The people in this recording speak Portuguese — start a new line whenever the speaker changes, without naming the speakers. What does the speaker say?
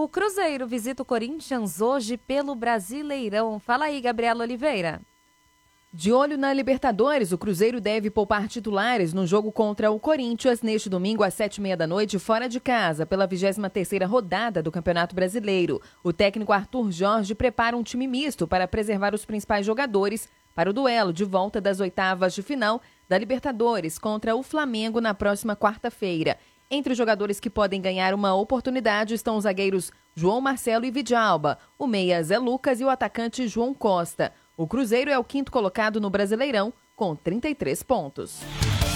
O Cruzeiro visita o Corinthians hoje pelo Brasileirão. Fala aí, Gabriela Oliveira.
De olho na Libertadores, o Cruzeiro deve poupar titulares no jogo contra o Corinthians neste domingo às 19h30 fora de casa, pela 23ª rodada do Campeonato Brasileiro. O técnico Arthur Jorge prepara um time misto para preservar os principais jogadores para o duelo de volta das oitavas de final da Libertadores contra o Flamengo na próxima quarta-feira. Entre os jogadores que podem ganhar uma oportunidade estão os zagueiros João Marcelo e Vidalba, o meia Zé Lucas e o atacante João Costa. O Cruzeiro é o 5º colocado no Brasileirão, com 33 pontos.